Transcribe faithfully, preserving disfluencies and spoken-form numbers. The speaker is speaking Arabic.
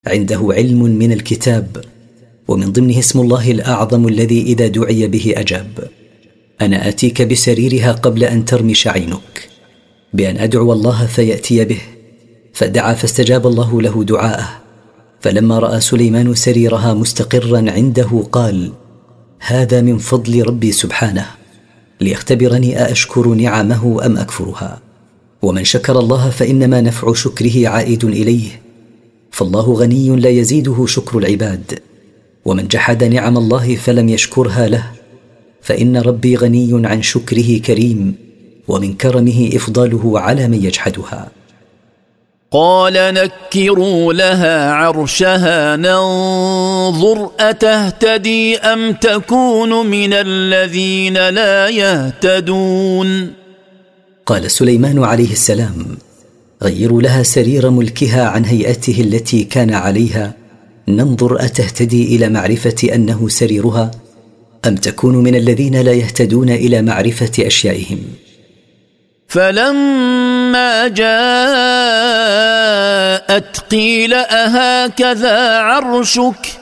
عنده علم من الكتاب، ومن ضمنه اسم الله الأعظم الذي إذا دعي به أجاب. أنا آتيك بسريرها قبل أن ترمش عينك، بأن أدعو الله فيأتي به. فدعا فاستجاب الله له دعاءه. فلما رأى سليمان سريرها مستقرا عنده قال: هذا من فضل ربي سبحانه، ليختبرني أأشكر نعمه أم أكفرها. ومن شكر الله فإنما نفع شكره عائد إليه، فالله غني لا يزيده شكر العباد. ومن جحد نعم الله فلم يشكرها له، فإن ربي غني عن شكره كريم، ومن كرمه إفضاله على من يجحدها. قال نكروا لها عرشها ننظر أتهتدي أم تكون من الذين لا يهتدون. قال سليمان عليه السلام: غيروا لها سرير ملكها عن هيئته التي كان عليها، ننظر أتهتدي إلى معرفة أنه سريرها، أم تكون من الذين لا يهتدون إلى معرفة أشيائهم. فلما جاءت قيل أهكذا عرشك